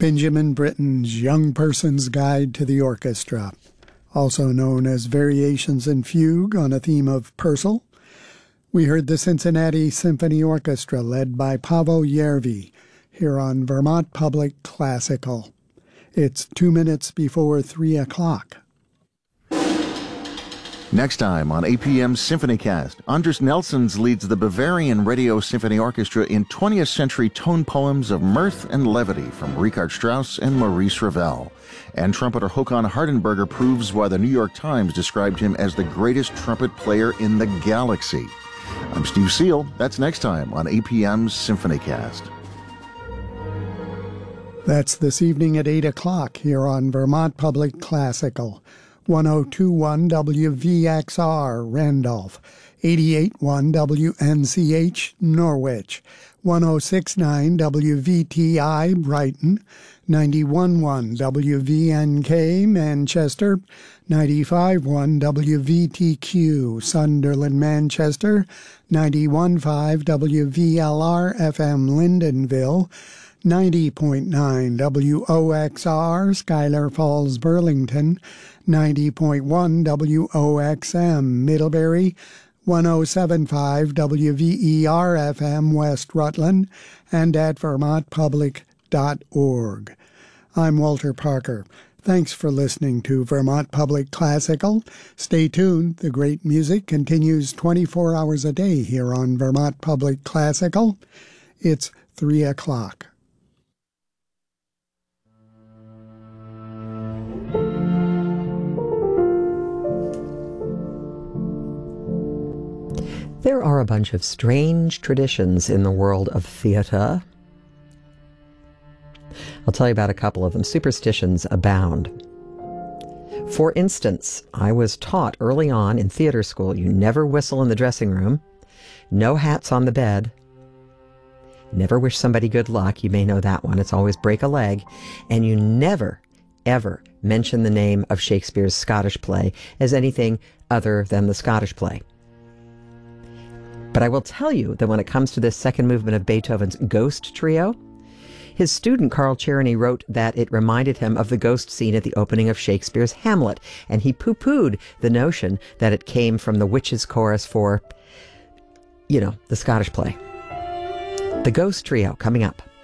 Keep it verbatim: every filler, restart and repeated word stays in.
Benjamin Britten's Young Person's Guide to the Orchestra, also known as Variations in Fugue on a theme of Purcell. We heard the Cincinnati Symphony Orchestra led by Paavo Järvi here on Vermont Public Classical. It's two minutes before three o'clock. Next time on A P M SymphonyCast, Anders Nelsons leads the Bavarian Radio Symphony Orchestra in twentieth century tone poems of mirth and levity from Richard Strauss and Maurice Ravel. And trumpeter Håkan Hardenberger proves why the New York Times described him as the greatest trumpet player in the galaxy. I'm Steve Seal. That's next time on A P M's SymphonyCast. That's this evening at eight o'clock here on Vermont Public Classical. one oh two point one W V X R, Randolph, eighty-eight point one W N C H, Norwich, one oh six point nine W V T I, Brighton, ninety-one point one W V N K, Manchester, ninety-five point one W V T Q, Sunderland, Manchester, ninety-one point five W V L R F M, Lyndonville, ninety point nine W O X R, Schuyler Falls, Burlington, ninety point one W O X M, Middlebury, one oh seven point five W V E R F M, West Rutland, and at vermont public dot org. I'm Walter Parker. Thanks for listening to Vermont Public Classical. Stay tuned. The great music continues twenty-four hours a day here on Vermont Public Classical. It's three o'clock. There are a bunch of strange traditions in the world of theater. I'll tell you about a couple of them. Superstitions abound. For instance, I was taught early on in theater school, you never whistle in the dressing room, no hats on the bed, never wish somebody good luck, you may know that one, it's always break a leg, and you never, ever mention the name of Shakespeare's Scottish play as anything other than the Scottish play. But I will tell you that when it comes to this second movement of Beethoven's Ghost Trio, his student Carl Cherny wrote that it reminded him of the ghost scene at the opening of Shakespeare's Hamlet, and he poo-pooed the notion that it came from the witches' chorus for, you know, the Scottish play. The Ghost Trio coming up.